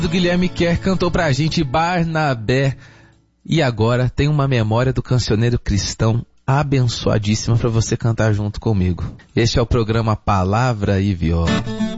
O Guilherme Kerr cantou pra gente Barnabé. E agora tem uma memória do cancioneiro cristão abençoadíssima pra você cantar junto comigo. Este é o programa Palavra e Viola.